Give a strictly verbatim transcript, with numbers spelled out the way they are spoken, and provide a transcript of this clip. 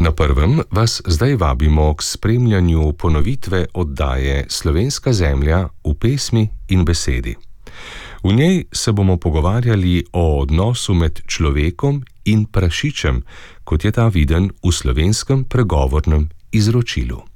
Na Prvem vas zdaj vabimo k spremljanju ponovitve oddaje Slovenska zemlja v pesmi in besedi. V njej se bomo pogovarjali o odnosu med človekom in prašičem, kot je ta viden v slovenskem pregovornem izročilu.